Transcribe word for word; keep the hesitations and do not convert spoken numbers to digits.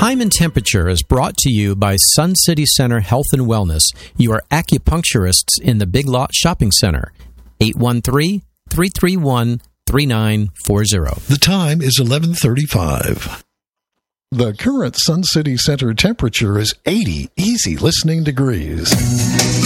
Time and Temperature is brought to you by Sun City Center Health and Wellness, your acupuncturists in the Big Lot Shopping Center. eight one three, three three one, three nine four zero. The time is eleven thirty-five. The current Sun City Center temperature is eighty easy listening degrees.